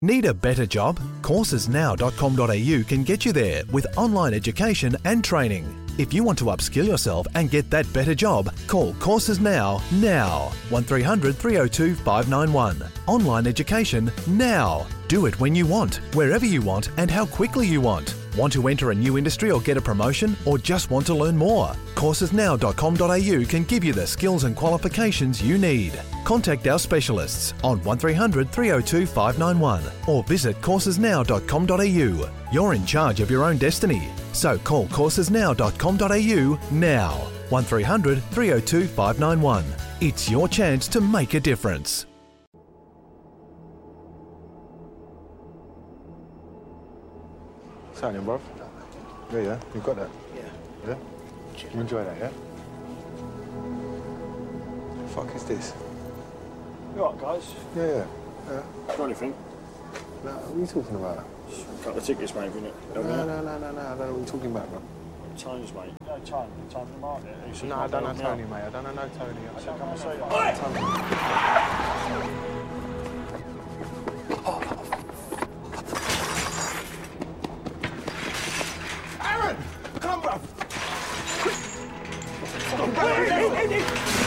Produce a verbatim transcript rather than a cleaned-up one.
Need a better job? courses now dot com dot a u can get you there with online education and training. If you want to upskill yourself and get that better job, call Courses Now, now. one three hundred, three oh two, five nine one. Online education now. Do it when you want, wherever you want and how quickly you want. Want to enter a new industry or get a promotion, or just want to learn more? courses now dot com dot a u can give you the skills and qualifications you need. Contact our specialists on one three hundred, three oh two, five nine one or visit courses now dot com dot a u. You're in charge of your own destiny, so call courses now dot com dot a u now. one three hundred, three oh two, five nine one. It's your chance to make a difference. Signing, bro. Yeah, yeah. You got that? Yeah. Yeah? You enjoy that, yeah? The fuck is this? You alright, guys? Yeah, yeah. Yeah. Got anything? No, what are you talking about? A couple of tickets, maybe, innit? No, no, no, no, no, I don't know what you're talking about, bro. Tones, mate. No, Tone. Tone from the market. No, I don't know Tony, mate. I don't know no Tony. I said, come and see you. Aaron! Come, bro!